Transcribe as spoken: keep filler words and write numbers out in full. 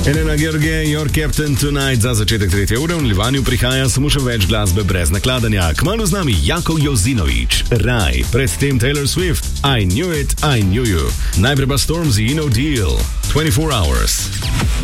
Elena George, Your Captain Tonight za začetek tretje ure. V Livanju prihaja samo še več glasbe brez nakladanja. Kmalu z nami Jakov Jozinović, Raj, predtem Taylor Swift, I Knew It, I Knew You. Najprej pa Stormzy, No Deal, dvajset štiri hours.